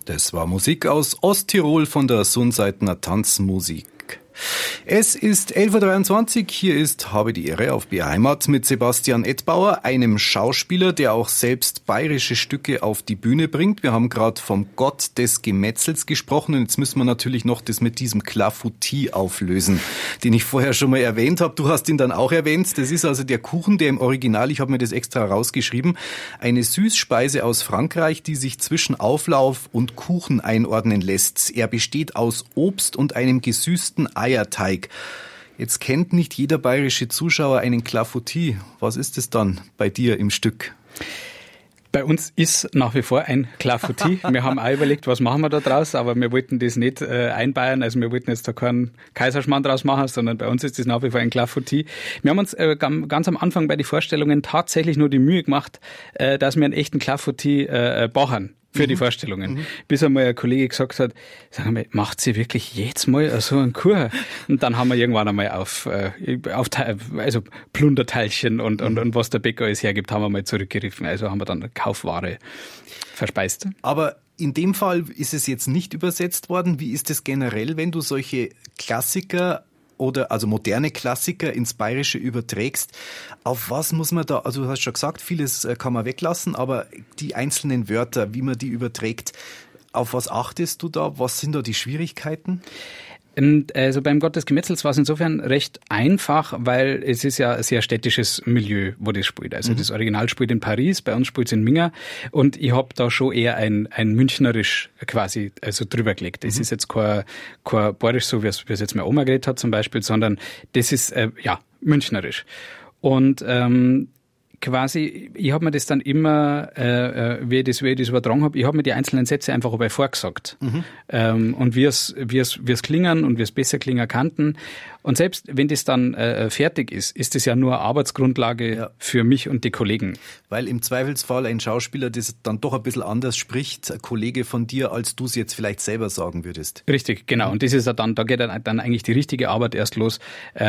Das war Musik aus Osttirol von der Sundseitner Tanzmusik. Es ist 11.23 Uhr, hier ist Habe die Ehre auf BR Heimat mit Sebastian Edbauer, einem Schauspieler, der auch selbst bayerische Stücke auf die Bühne bringt. Wir haben gerade vom Gott des Gemetzels gesprochen und jetzt müssen wir natürlich noch das mit diesem Clafoutis auflösen, den ich vorher schon mal erwähnt habe. Du hast ihn dann auch erwähnt. Das ist also der Kuchen, der im Original, ich habe mir das extra rausgeschrieben, eine Süßspeise aus Frankreich, die sich zwischen Auflauf und Kuchen einordnen lässt. Er besteht aus Obst und einem gesüßten Eierteig. Jetzt kennt nicht jeder bayerische Zuschauer einen Clafoutis. Was ist es dann bei dir im Stück? Bei uns ist nach wie vor ein Clafoutis. Wir haben auch überlegt, was machen wir da draus, aber wir wollten das nicht einbayern. Also wir wollten jetzt da keinen Kaiserschmarrn draus machen, sondern bei uns ist das nach wie vor ein Clafoutis. Wir haben uns ganz am Anfang bei den Vorstellungen tatsächlich nur die Mühe gemacht, dass wir einen echten Clafoutis backen. Für die Vorstellungen. Bis einmal ein Kollege gesagt hat, sagen wir, macht sie wirklich jetzt mal so einen Kuchen? Und dann haben wir irgendwann einmal auf Plunderteilchen und was der Bäcker alles hergibt, haben wir mal zurückgegriffen. Also haben wir dann Kaufware verspeist. Aber in dem Fall ist es jetzt nicht übersetzt worden. Wie ist es generell, wenn du solche Klassiker oder also moderne Klassiker ins Bayerische überträgst? Auf was muss man da, also du hast schon gesagt, vieles kann man weglassen, aber die einzelnen Wörter, wie man die überträgt, auf was achtest du da? Was sind da die Schwierigkeiten? Also beim Gott des Gemetzels war es insofern recht einfach, weil es ist ja ein sehr städtisches Milieu, wo das spielt. Also das Original spielt in Paris, bei uns spielt es in Minga und ich habe da schon eher ein münchnerisch quasi also drüber gelegt. Das ist jetzt kein bayerisch, so wie es jetzt meine Oma geredet hat zum Beispiel, sondern das ist münchnerisch. Und quasi, ich habe mir das dann immer, wie ich das übertragen habe, ich habe mir die einzelnen Sätze einfach dabei vorgesagt. Und wie es klingen und wie es besser klingen kannten. Und selbst wenn das dann fertig ist das ja nur Arbeitsgrundlage für mich und die Kollegen. Weil im Zweifelsfall ein Schauspieler das dann doch ein bisschen anders spricht, ein Kollege von dir, als du es jetzt vielleicht selber sagen würdest. Richtig, genau. Und das ist ja dann, da geht dann eigentlich die richtige Arbeit erst los.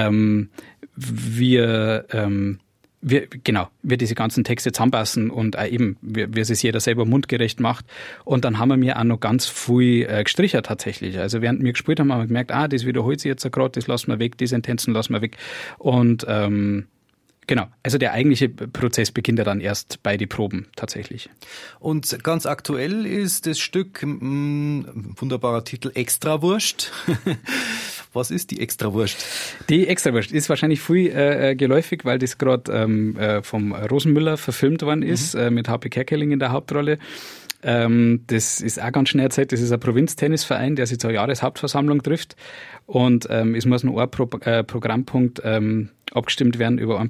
Wir diese ganzen Texte zusammenpassen und auch eben, wie es jeder selber mundgerecht macht. Und dann haben wir mir auch noch ganz viel gestrichert tatsächlich. Also während wir gespielt haben, haben wir gemerkt, das wiederholt sich jetzt gerade, das lassen wir weg, die Sentenzen lassen wir weg. Und genau, also der eigentliche Prozess beginnt ja dann erst bei den Proben tatsächlich. Und ganz aktuell ist das Stück, wunderbarer Titel, Extrawurst. Was ist die Extrawurst? Die Extrawurst ist wahrscheinlich viel geläufig, weil das gerade vom Rosenmüller verfilmt worden ist, mit HP Kerkeling in der Hauptrolle. Das ist auch ganz schnell erzählt, das ist ein Provinztennisverein, der sich zur Jahreshauptversammlung trifft und es muss noch ein Programmpunkt abgestimmt werden über einen